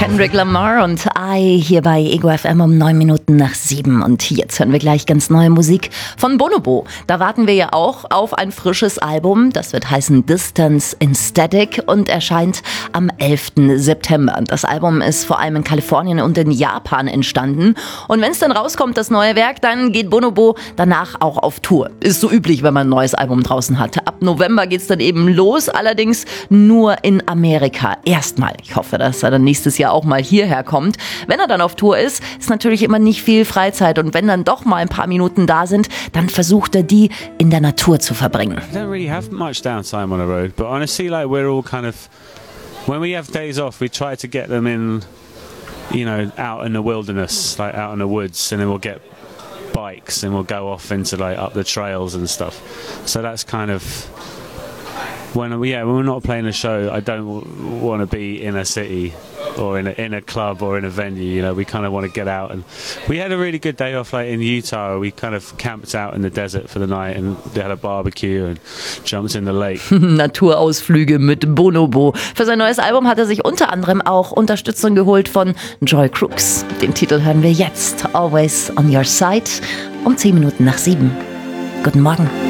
Kendrick Lamar und I hier bei Ego FM um 9 Minuten nach 7. Und jetzt hören wir gleich ganz neue Musik von Bonobo. Da warten wir ja auch auf ein frisches Album. Das wird heißen Distance in Static und erscheint am 11. September. Das Album ist vor allem in Kalifornien und in Japan entstanden. Und wenn es dann rauskommt, das neue Werk, dann geht Bonobo danach auch auf Tour. Ist so üblich, wenn man ein neues Album draußen hat. Ab November geht's dann eben los, allerdings nur in Amerika. Erstmal. Ich hoffe, dass er dann nächstes Jahr auch mal hierher kommt. Wenn er dann auf Tour ist natürlich immer nicht viel Freizeit. Und wenn dann doch mal ein paar Minuten da sind, dann versucht er, die in der Natur zu verbringen. I don't really have much downtime on the road, but honestly, like we're all kind of, when we have days off, we try to get them in, you know, out in the wilderness, like out in the woods, and then we'll get bikes and we'll go off into like up the trails and stuff. So that's kind of when we're not playing a show, I don't want to be in a city or in a club or in a venue. You know, we kind of want to get out. And we had a really good day off, like in Utah. We kind of camped out in the desert for the night and they had a barbecue and jumped in the lake. Naturausflüge mit Bonobo. Für sein neues Album hat er sich unter anderem auch Unterstützung geholt von Joy Crooks. Den Titel hören wir jetzt. Always on Your Side um 10 Minuten nach 7. Guten Morgen.